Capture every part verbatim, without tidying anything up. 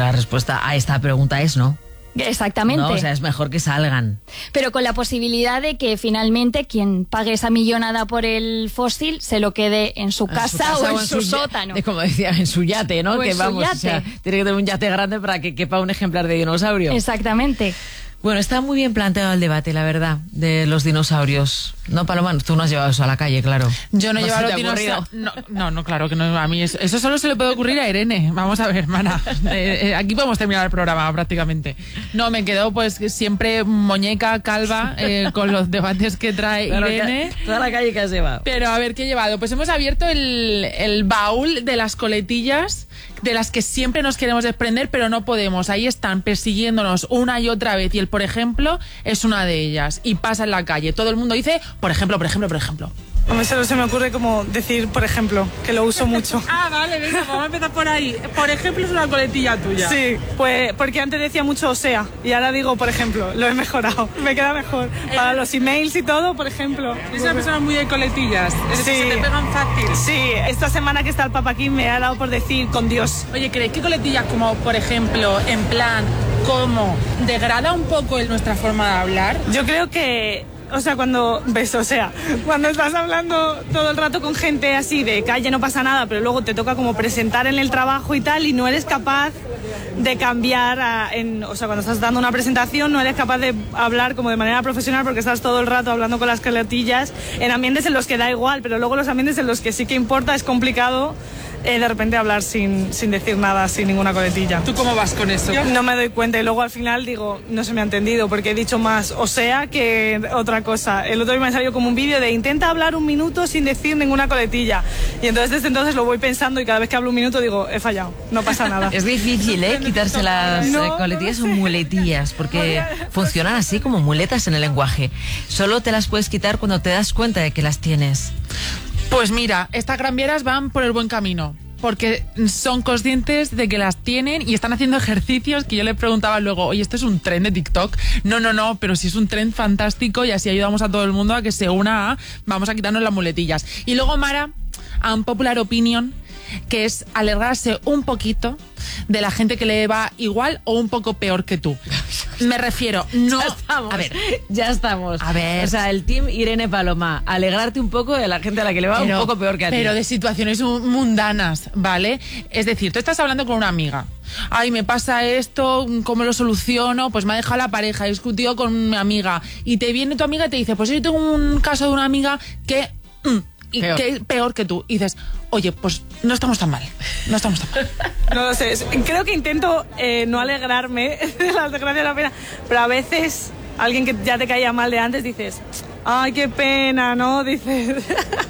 la respuesta a esta pregunta es no. Exactamente. No, o sea, es mejor que salgan. Pero con la posibilidad de que finalmente quien pague esa millonada por el fósil se lo quede en su, casa, su casa o en, o en su, su sótano. De, como decía, en su yate, ¿no? O que en vamos, su yate. O sea, tiene que tener un yate grande para que quepa un ejemplar de dinosaurio. Exactamente. Bueno, está muy bien planteado el debate, la verdad, de los dinosaurios. No, Paloma, tú no has llevado eso a la calle, claro. Yo no he ¿No llevado se los te ha dinosaurios. No, no, no, claro que no. A mí eso, eso solo se le puede ocurrir a Irene. Vamos a ver, mana. Eh, eh, aquí podemos terminar el programa prácticamente. No, me quedo pues siempre muñeca, calva, eh, con los debates que trae Claro, Irene. que, toda la calle que has llevado. Pero a ver, ¿qué he llevado? Pues hemos abierto el, el baúl de las coletillas, de las que siempre nos queremos desprender, pero no podemos. Ahí están persiguiéndonos una y otra vez. Y el, por ejemplo, es una de ellas. Y pasa en la calle. Todo el mundo dice, por ejemplo, por ejemplo, por ejemplo. A mí solo se me ocurre como decir, por ejemplo, que lo uso mucho. Ah, vale, venga, vamos a empezar por ahí. Por ejemplo, es una coletilla tuya. Sí, pues porque antes decía mucho o sea, y ahora digo, por ejemplo, lo he mejorado. Me queda mejor. Para los emails y todo, por ejemplo. Es una persona muy de coletillas. Es Sí. decir, se te pegan fácil. Sí, esta semana que está el Papa aquí me ha dado por decir con Dios. Oye, ¿creéis que coletillas como, por ejemplo, en plan, como, degrada un poco el- nuestra forma de hablar? Yo creo que, o sea, cuando ves, o sea, cuando estás hablando todo el rato con gente así de calle no pasa nada, pero luego te toca como presentar en el trabajo y tal y no eres capaz de cambiar, a, en, o sea, cuando estás dando una presentación no eres capaz de hablar como de manera profesional porque estás todo el rato hablando con las coletillas en ambientes en los que da igual, pero luego los ambientes en los que sí que importa es complicado. Eh, de repente hablar sin, sin decir nada, sin ninguna coletilla. ¿Tú cómo vas con eso? No me doy cuenta y luego al final digo, no se me ha entendido porque he dicho más o sea que otra cosa. El otro día me ha salido como un vídeo de intenta hablar un minuto sin decir ninguna coletilla. Y entonces desde entonces lo voy pensando y cada vez que hablo un minuto digo, he fallado, no pasa nada. Es difícil, ¿eh? Quitarse las No, eh, no coletillas lo o sé. muletillas, porque funcionan así como muletas en el lenguaje. Solo te las puedes quitar cuando te das cuenta de que las tienes. Pues mira, estas granvieras van por el buen camino, porque son conscientes de que las tienen y están haciendo ejercicios que yo le preguntaba luego, oye, ¿esto es un tren de TikTok? No, no, no, pero sí es un tren fantástico y así ayudamos a todo el mundo a que se una a, vamos a quitarnos las muletillas. Y luego, Mara, a un popular opinion, que es alegrarse un poquito de la gente que le va igual o un poco peor que tú. Me refiero, no... Ya estamos. A ver, ya estamos. A ver. O sea, el team Irene Paloma, alegrarte un poco de la gente a la que le va pero, un poco peor que a ti. Pero de situaciones mundanas, ¿vale? Es decir, tú estás hablando con una amiga. Ay, me pasa esto, ¿cómo lo soluciono? Pues me ha dejado la pareja, he discutido con mi amiga. Y te viene tu amiga y te dice, pues yo tengo un caso de una amiga que... Mm, y Peor. que es peor que tú. Y dices, oye, pues no estamos tan mal. No estamos tan mal. No lo sé, creo que intento eh, no alegrarme de las desgracias de la pena, pero a veces alguien que ya te caía mal de antes dices, ay, qué pena, ¿no? Dices...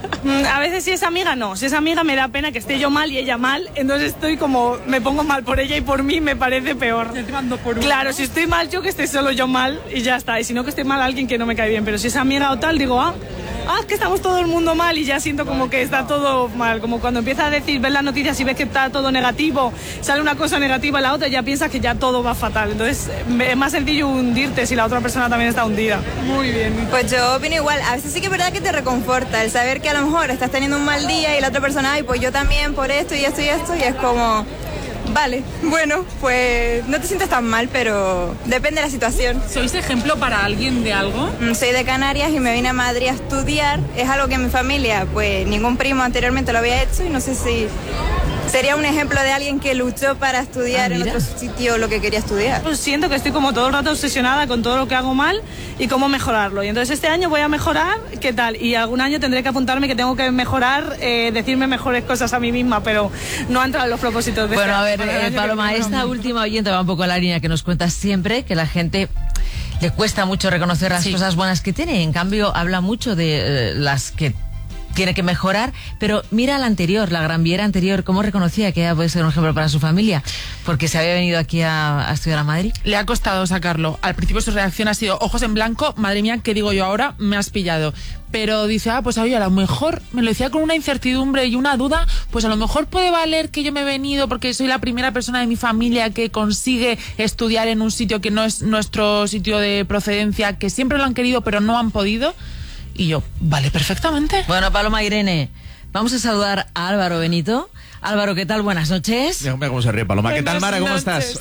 A veces si es amiga, no. Si es amiga me da pena que esté yo mal y ella mal, entonces estoy como, me pongo mal por ella y por mí me parece peor. Claro, si estoy mal yo, que esté solo yo mal y ya está. Y si no, que esté mal alguien que no me cae bien. Pero si es amiga o tal, digo, ah, ah, es que estamos todo el mundo mal y ya siento como que está todo mal. Como cuando empiezas a decir, ves las noticias y ves que está todo negativo, sale una cosa negativa y la otra, ya piensas que ya todo va fatal. Entonces es más sencillo hundirte si la otra persona también está hundida. Muy bien. Pues yo opino igual. A veces sí que es verdad que te reconforta el saber que a lo mejor estás teniendo un mal día y la otra persona, ay, pues yo también por esto y esto y esto, y es como, vale, bueno, pues no te sientes tan mal, pero depende de la situación. ¿Sois ejemplo para alguien de algo? Mm, Soy de Canarias y me vine a Madrid a estudiar. Es algo que en mi familia, pues ningún primo anteriormente lo había hecho y no sé si sería un ejemplo de alguien que luchó para estudiar Ah, en mira. otro sitio lo que quería estudiar. Pues siento que estoy como todo el rato obsesionada con todo lo que hago mal y cómo mejorarlo. Y entonces este año voy a mejorar, ¿qué tal? Y algún año tendré que apuntarme que tengo que mejorar, eh, decirme mejores cosas a mí misma, pero no ha entrado en los propósitos de Bueno, este a ver, año, para el eh, año que Paloma, viene, esta no. última oyente va un poco a la línea que nos cuentas siempre, que la gente le cuesta mucho reconocer las Sí. cosas buenas que tiene. En cambio, habla mucho de eh, las que tiene que mejorar, pero mira la anterior, la granviera anterior, cómo reconocía que ella puede ser un ejemplo para su familia, porque se había venido aquí a, a estudiar a Madrid. Le ha costado sacarlo. Al principio su reacción ha sido ojos en blanco, madre mía, ¿qué digo yo ahora? Me has pillado. Pero dice, ah, pues oye, a lo mejor, me lo decía con una incertidumbre y una duda, pues a lo mejor puede valer que yo me he venido porque soy la primera persona de mi familia que consigue estudiar en un sitio que no es nuestro sitio de procedencia, que siempre lo han querido pero no han podido. Y yo, vale, perfectamente. Bueno, Paloma, Irene, vamos a saludar a Álvaro Benito. Álvaro, ¿qué tal? Buenas noches. Mira cómo se ríe Paloma. ¿Qué tal, Buenas Mara? ¿Cómo noches. estás?